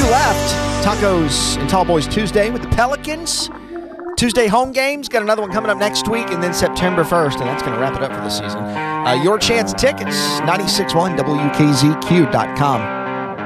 left. Tacos and Tall Boys Tuesday with the Pelicans. Tuesday home games. Got another one coming up next week, and then September 1st, and that's going to wrap it up for the season. Your chance tickets, 96.1 WKZQ.com.